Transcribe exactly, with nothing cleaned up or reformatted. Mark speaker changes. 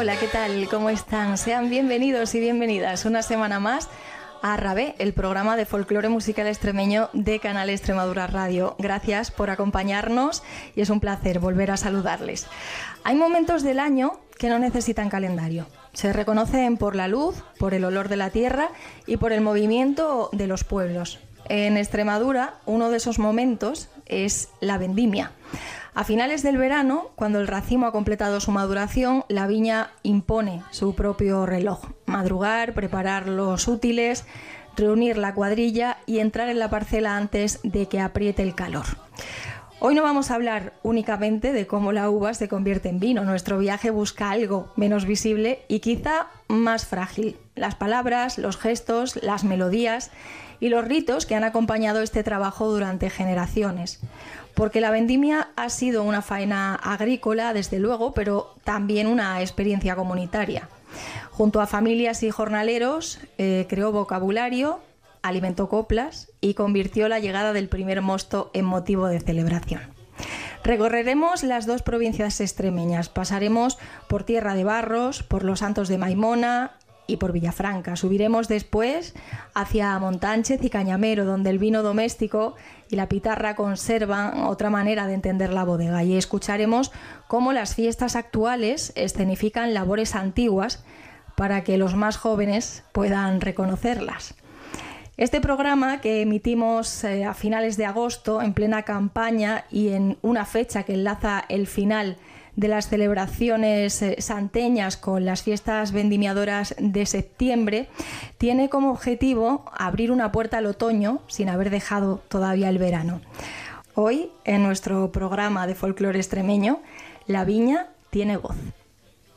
Speaker 1: Hola, ¿qué tal? ¿Cómo están? Sean bienvenidos y bienvenidas una semana más a Rabé, el programa de folclore musical extremeño de Canal Extremadura Radio. Gracias por acompañarnos y es un placer volver a saludarles. Hay momentos del año que no necesitan calendario. Se reconocen por la luz, por el olor de la tierra y por el movimiento de los pueblos. En Extremadura, uno de esos momentos es la vendimia. A finales del verano, cuando el racimo ha completado su maduración, la viña impone su propio reloj. Madrugar, preparar los útiles, reunir la cuadrilla y entrar en la parcela antes de que apriete el calor. Hoy no vamos a hablar únicamente de cómo la uva se convierte en vino. Nuestro viaje busca algo menos visible y quizá más frágil. Las palabras, los gestos, las melodías y los ritos que han acompañado este trabajo durante generaciones. Porque la vendimia ha sido una faena agrícola, desde luego, pero también una experiencia comunitaria. Junto a familias y jornaleros, eh, creó vocabulario, alimentó coplas y convirtió la llegada del primer mosto en motivo de celebración. Recorreremos las dos provincias extremeñas, pasaremos por Tierra de Barros, por Los Santos de Maimona y por Villafranca. Subiremos después hacia Montánchez y Cañamero, donde el vino doméstico y la pitarra conservan otra manera de entender la bodega, y escucharemos cómo las fiestas actuales escenifican labores antiguas para que los más jóvenes puedan reconocerlas. Este programa, que emitimos eh, a finales de agosto, en plena campaña y en una fecha que enlaza el final de las celebraciones eh, santeñas con las fiestas vendimiadoras de septiembre, tiene como objetivo abrir una puerta al otoño sin haber dejado todavía el verano. Hoy, en nuestro programa de folclore extremeño, la viña tiene voz.